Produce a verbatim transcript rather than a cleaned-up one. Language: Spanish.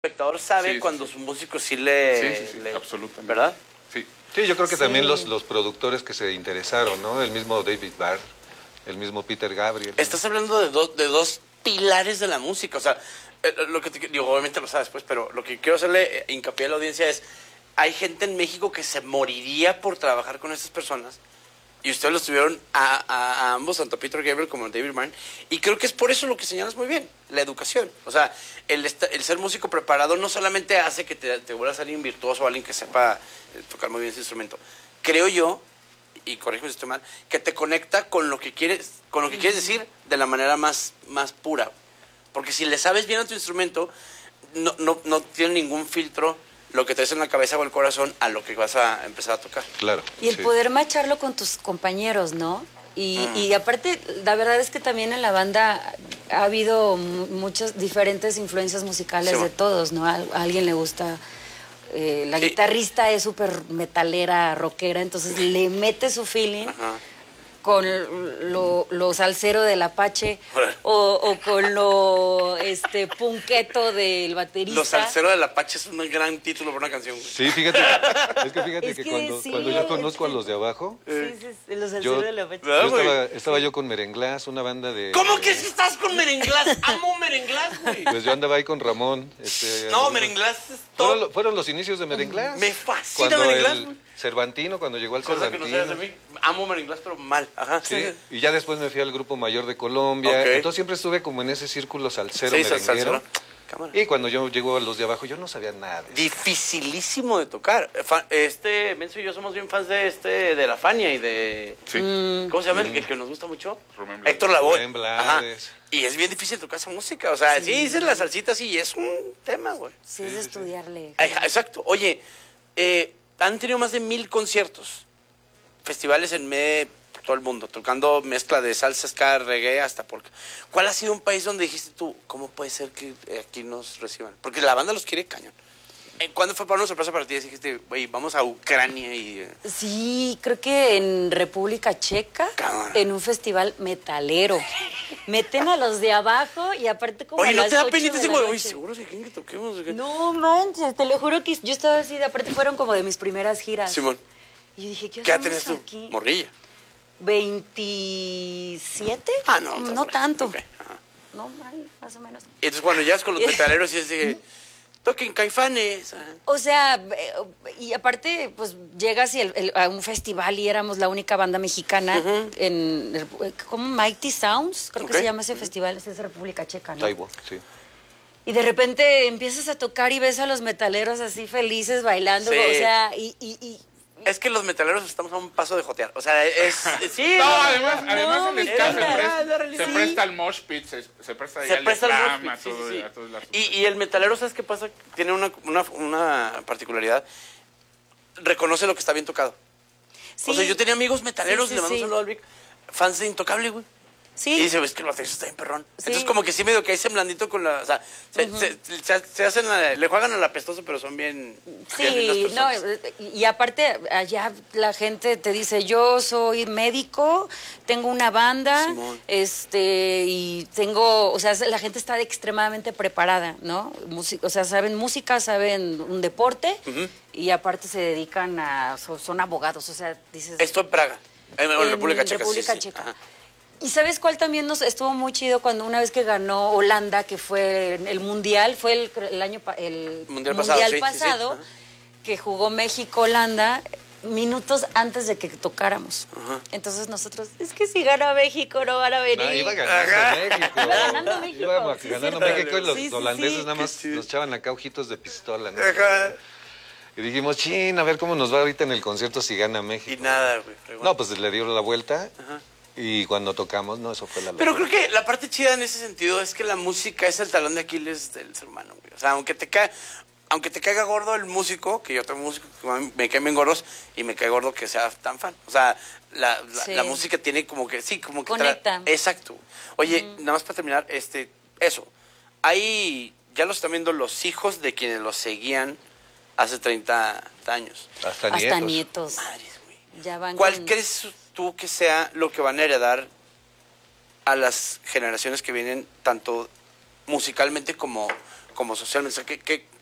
espectador sabe Sí, sí, cuando sí. su músico sí le... Sí, sí, sí, le- absolutamente. ¿Verdad? Sí. Sí, yo creo que Sí. también los, los productores que se interesaron, ¿no? El mismo David Barr, el mismo Peter Gabriel, ¿no? Estás hablando de, dos de dos pilares de la música. O sea, eh, lo que te, digo, obviamente lo sabes, pues, pero lo que quiero hacerle eh, hincapié a la audiencia es, hay gente en México que se moriría por trabajar con estas personas. Y ustedes los tuvieron a, a, a ambos, tanto a Peter Gabriel como a David Byrne. Y creo que es por eso lo que señalas muy bien, la educación. O sea, el, esta- el ser músico preparado no solamente hace que te, te vuelvas alguien virtuoso, alguien que sepa eh, tocar muy bien ese instrumento. Creo yo, y corrígeme si estoy mal, que te conecta con lo que quieres, con lo que quieres decir de la manera más, más pura. Porque si le sabes bien a tu instrumento, no, no, no tiene ningún filtro lo que traes en la cabeza o el corazón a lo que vas a empezar a tocar. Claro. Y el sí. poder macharlo con tus compañeros, ¿no? Y, y aparte, la verdad es que también en la banda ha habido mu- muchas diferentes influencias musicales Sí, de bueno. todos, ¿no? A, a alguien le gusta, eh, la Sí. guitarrista es súper metalera, rockera, entonces le mete su feeling Ajá. con lo, lo salsero del Apache Órale. o, o con lo este punqueto del baterista. Los Salceros del Apache es un gran título para una canción. güey. Sí, fíjate, es que fíjate Es que, que cuando, sí, cuando yo es conozco a que- los de abajo, Sí, sí, sí, los yo, salseros del Apache. ¿Verdad, yo güey? estaba, estaba yo con Merenglás, una banda de... ¿Cómo de- que si estás con Merenglás? Amo Merenglás, güey. Pues yo andaba ahí con Ramón. Este, No, anduvimos- Merenglás es Fueron, todo. lo- fueron los inicios de Merenglás. Me fascina Cuando Merenglás, el güey. Cervantino, cuando llegó al Cosa que no sabes de Cervantino. mí. Amo Merenglás, pero mal. Ajá. Sí, y ya después me fui al Grupo Mayor de Colombia. Ok. Entonces siempre estuve como en ese círculo salsero, Sí, merenguero. salsero. Cámara. Y cuando yo llego a los de abajo, yo no sabía nada. de eso. Dificilísimo de tocar. Fa- Este, Menzo y yo somos bien fans de este, de la Fania y de... Sí. ¿Cómo se llama el, el que nos gusta mucho? Rubén Blades. Héctor Lavoe. Rubén Blades. Ajá. Y es bien difícil tocar esa música. O sea, sí, dices la salsita, sí, es un tema, güey. Sí, es de estudiarle. Ajá, exacto. Oye, eh, han tenido más de mil conciertos, festivales en me, todo el mundo, tocando mezcla de salsa, ska, reggae, hasta polka. ¿Cuál ha sido un país donde dijiste tú, cómo puede ser que aquí nos reciban? Porque la banda los quiere cañón. Eh, ¿Cuándo fue para una sorpresa para ti? Dijiste, güey, vamos a Ucrania y... eh, Sí, creo que en República Checa, Cámara. en un festival metalero. Meten a los de abajo y aparte como Oye, a ¿no las te da ocho penita de ese la güey? Oye, noche. ¿seguro que quieren que toquemos? ¿O qué? No manches, te lo juro que yo estaba así, de aparte fueron como de mis primeras giras. Simón, Y yo dije, ¿qué, ¿qué edad hacemos tenías tú? aquí? Morrilla. ¿veintisiete? Ah, no. No está tanto. ok, ajá. No, mal, más o menos. Y entonces cuando llegas con los metaleros y es de, toquen Caifanes. ah. O sea, eh, y aparte, pues llegas y el- el- a un festival y éramos la única banda mexicana en, el- ¿cómo? Mighty Sounds, creo Ok. que se llama ese festival, es de República Checa, ¿no? Taibo, sí. Y de repente empiezas a tocar y ves a los metaleros así felices bailando, Sí. o sea, y, y, y Es que los metaleros estamos a un paso de jotear. O sea, es... sí, No, no, además, no, además me el ska se encanta. presta, Es la realidad. se presta al mosh pit, se, se presta ahí se al presta el slam, mosh a pit, sí, todo- sí, sí. a todo el asunto. Y, y el metalero, ¿sabes qué pasa? Tiene una, una, una particularidad. Reconoce lo que está bien tocado. sí, O sea, yo tenía amigos metaleros, Sí, sí, le mando sí. un saludo al Vic, fans de Intocable, güey. sí. Y dice, ves que el baterista está bien perrón. Sí. Entonces, como que sí medio que hay semblandito con la... O sea, se, se, se- se hacen... la- le juegan al apestoso, pero son bien... bien lindas Sí, no, personas. y y aparte allá la gente te dice, yo soy médico, tengo una banda, Simón. este, y tengo, o sea, la gente está extremadamente preparada, ¿no? Musi- o sea, saben música, saben un deporte, y aparte se dedican a, so- son abogados, o sea, dices... Esto en Praga. En, en en República Checa, República sí, sí. Checa. Ajá. ¿Y sabes cuál también nos estuvo muy chido cuando una vez que ganó Holanda, que fue el mundial, fue el, el año pa- el Mundial pasado, sí, sí, sí. pasado, Ajá. que jugó México Holanda minutos antes de que tocáramos. Entonces nosotros, es que si gana México no van a venir. No, iba ganando Ajá. México. Iba ganando México, Iba sí, ganando sí, México y los sí, sí, holandeses sí. nada más Qué chido. nos echaban acá ojitos de pistola, ¿no? Ajá. Y dijimos, chin, a ver cómo nos va ahorita en el concierto si gana México. Y nada, güey. fregón. No, pues le dieron la vuelta y cuando tocamos, no, eso fue la Pero locura. creo que la parte chida en ese sentido es que la música es el talón de Aquiles del ser humano, güey. O sea, aunque te ca... aunque te caiga gordo el músico, que yo tengo músicos que me caen bien gordos y me cae gordo que sea tan fan. O sea, la, la, Sí. la música tiene como que, sí, como que... tra- Conecta. Exacto. Oye, nada más para terminar, este, eso. Ahí ya lo están viendo los hijos de quienes los seguían hace treinta años. Hasta, Hasta nietos. nietos. Madres, güey. Ya van ¿Cuál con- crees tú que sea lo que van a heredar a las generaciones que vienen, tanto musicalmente como, como socialmente? O sea, ¿qué, qué,